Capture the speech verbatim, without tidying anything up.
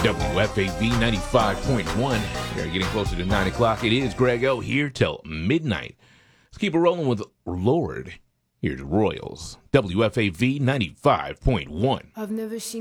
W F A V ninety-five point one. We are getting closer to nine o'clock. It is Greg O here till midnight. Let's keep it rolling with Lord. Here's Royals. W F A V ninety-five point one. I've never seen